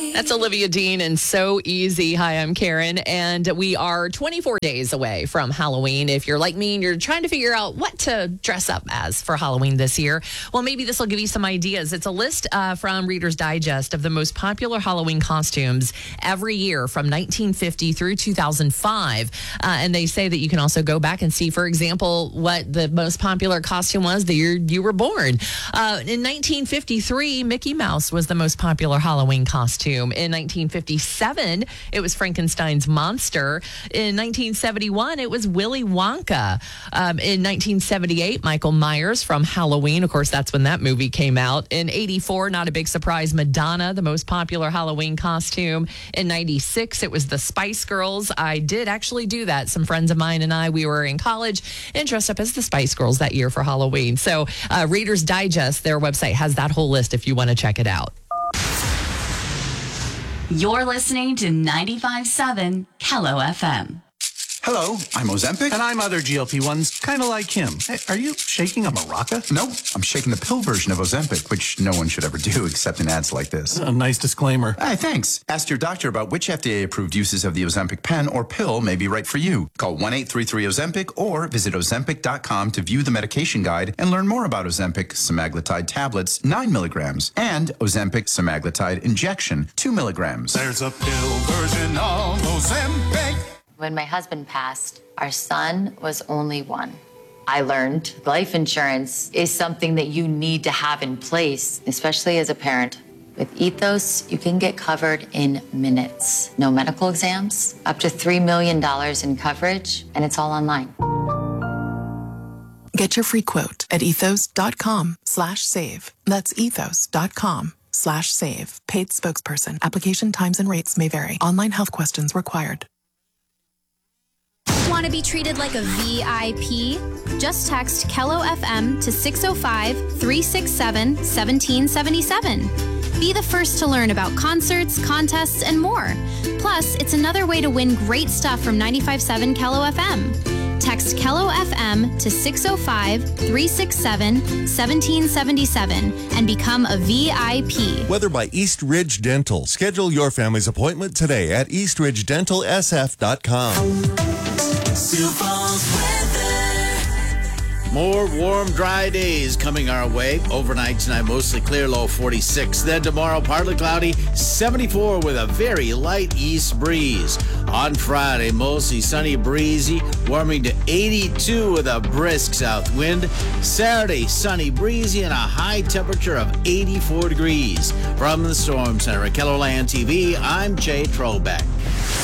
That's Olivia Dean and So Easy. Hi, I'm Karen, and we are 24 days away from Halloween. If you're like me and you're trying to figure out what to dress up as for Halloween this year, well, maybe this will give you some ideas. It's a list from Reader's Digest of the most popular Halloween costumes every year from 1950 through 2005. And they say that you can also go back and see, for example, what the most popular costume was the year you were born. In 1953, Mickey Mouse was the most popular Halloween costume. In 1957, it was Frankenstein's monster. In 1971, it was Willy Wonka. In 1978, Michael Myers from Halloween. Of course, that's when that movie came out. In 84, not a big surprise, Madonna, the most popular Halloween costume. In 96, it was the Spice Girls. I did actually do that. Some friends of mine and I, we were in college and dressed up as the Spice Girls that year for Halloween. So Reader's Digest, their website has that whole list if you want to check it out. You're listening to 95.7 Hello FM. Hello, I'm Ozempic. And I'm other GLP-1s, kind of like him. Hey, are you shaking a maraca? Nope, I'm shaking the pill version of Ozempic, which no one should ever do except in ads like this. A nice disclaimer. Hey, thanks. Ask your doctor about which FDA-approved uses of the Ozempic pen or pill may be right for you. Call 1-833-OZEMPIC or visit Ozempic.com to view the medication guide and learn more about Ozempic semaglutide tablets, 9 milligrams, and Ozempic semaglutide injection, 2 milligrams. There's a pill version of Ozempic. When my husband passed, our son was only one. I learned life insurance is something that you need to have in place, especially as a parent. With Ethos, you can get covered in minutes. No medical exams, up to $3 million in coverage, and it's all online. Get your free quote at ethos.com/save. That's ethos.com/save. Paid spokesperson. Application times and rates may vary. Online health questions required. Want to be treated like a VIP? Just text Kello FM to 605-367-1777. Be the first to learn about concerts, contests, and more. Plus, it's another way to win great stuff from 95.7 Kello FM. Text Kello FM to 605-367-1777 and become a VIP. Weather by East Ridge Dental. Schedule your family's appointment today at eastridgedentalsf.com. More warm, dry days coming our way. Overnight tonight, mostly clear, low 46. Then tomorrow, partly cloudy, 74 with a very light east breeze. On Friday, mostly sunny, breezy, warming to 82 with a brisk south wind. Saturday, sunny, breezy, and a high temperature of 84 degrees. From the Storm Center at KELOLAND TV, I'm Jay Trollbeck.